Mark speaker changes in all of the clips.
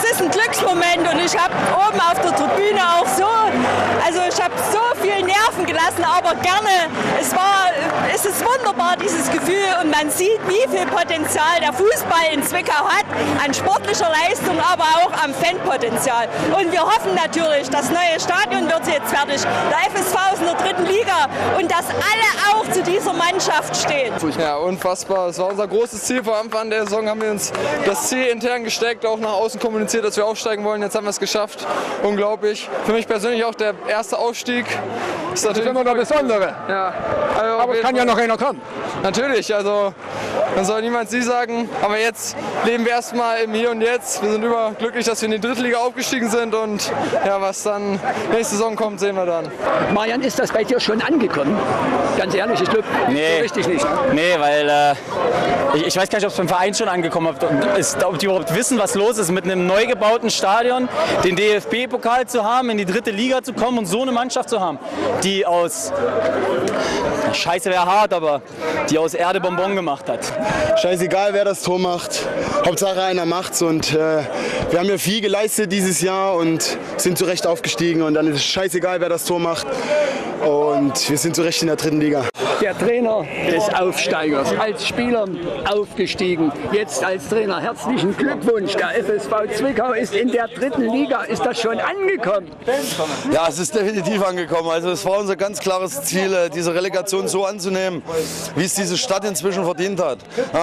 Speaker 1: es ist ein Glücksmoment und ich habe oben auf der Tribüne auch ich habe so viel Nerven gelassen, aber gerne. Es ist wunderbar, dieses Gefühl, und man sieht, wie viel Potenzial der Fußball in Zwickau hat, an sportlicher Leistung, aber auch am Fanpotenzial. Und wir hoffen natürlich, das neue Stadion wird jetzt fertig, der FSV ist in der 3. Liga und dass alle auch zu dieser Mannschaft stehen.
Speaker 2: Ja, unfassbar. Das war unser großes Ziel. Vor Anfang der Saison haben wir uns das Ziel intern gesteckt, auch nach außen kommuniziert, dass wir aufsteigen wollen. Jetzt haben wir es geschafft. Unglaublich. Für mich persönlich auch der erste Aufstieg.
Speaker 3: Ist natürlich immer noch Besondere.
Speaker 2: Ja, also
Speaker 3: aber es kann ja noch einer kommen.
Speaker 2: Natürlich, also man soll niemals sie sagen. Aber jetzt leben wir erstmal im Hier und Jetzt. Wir sind überglücklich, dass wir in die 3. Liga aufgestiegen sind. Und ja, was dann nächste Saison kommt, sehen wir dann.
Speaker 4: Marian, ist das bei dir schon angekommen? Ganz ehrlich, ich glaube,
Speaker 5: nee,
Speaker 4: so richtig nicht.
Speaker 5: Nee, weil ich weiß gar nicht, ob es beim Verein schon angekommen ist, ob die überhaupt wissen, was los ist, mit einem neu gebauten Stadion den DFB-Pokal zu haben, in die 3. Liga zu kommen und so eine Mannschaft zu haben, die aus, Scheiße wäre hart, aber die aus Erde Bonbon gemacht hat.
Speaker 6: Scheißegal, wer das Tor macht. Hauptsache einer macht's, und wir haben ja viel geleistet dieses Jahr und sind zu Recht aufgestiegen, und dann ist es scheißegal, wer das Tor macht, und wir sind zu Recht in der 3. Liga.
Speaker 4: Der Trainer des Aufsteigers, als Spieler aufgestiegen, jetzt als Trainer. Herzlichen Glückwunsch, der FSV Zwickau ist in der 3. Liga. Ist das schon angekommen?
Speaker 7: Ja, es ist definitiv angekommen. Also es war unser ganz klares Ziel, diese Relegation so anzunehmen, wie es diese Stadt inzwischen verdient hat.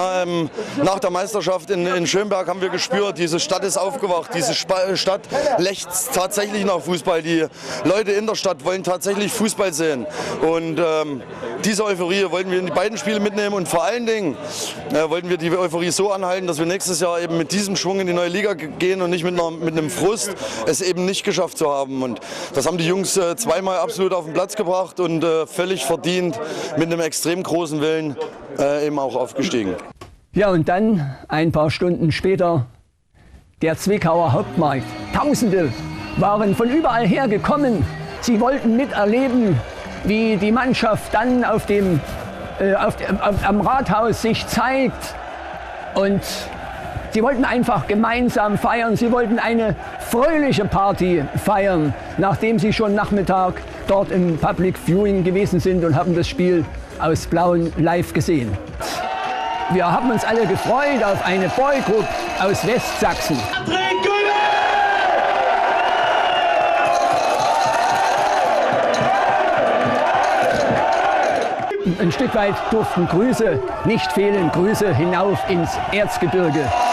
Speaker 7: Nach der Meisterschaft in Schönberg haben wir gespürt, diese Stadt ist aufgewacht, diese Stadt lechzt tatsächlich nach Fußball. Die Leute in der Stadt wollen tatsächlich Fußball sehen. Und diese Euphorie wollten wir in die beiden Spiele mitnehmen, und vor allen Dingen wollten wir die Euphorie so anhalten, dass wir nächstes Jahr eben mit diesem Schwung in die neue Liga gehen und nicht mit einem Frust es eben nicht geschafft zu haben. Und das haben die Jungs zweimal absolut auf den Platz gebracht und völlig verdient mit einem extrem großen Willen eben auch aufgestiegen.
Speaker 4: Ja, und dann, ein paar Stunden später, der Zwickauer Hauptmarkt. Tausende waren von überall her gekommen. Sie wollten miterleben, wie die Mannschaft dann am Rathaus sich zeigt. Und sie wollten einfach gemeinsam feiern. Sie wollten eine fröhliche Party feiern, nachdem sie schon Nachmittag dort im Public Viewing gewesen sind und haben das Spiel aus Blauen live gesehen. Wir haben uns alle gefreut auf eine Boygroup aus Westsachsen. Ein Stück weit durften Grüße nicht fehlen, Grüße hinauf ins Erzgebirge.